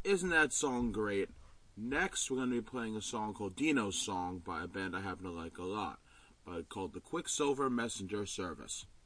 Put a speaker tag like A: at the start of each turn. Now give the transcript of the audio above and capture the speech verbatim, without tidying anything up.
A: Isn't that song great? Next, we're going to be playing a song called Dino's Song by a band I happen to like a lot, but called the Quicksilver Messenger Service.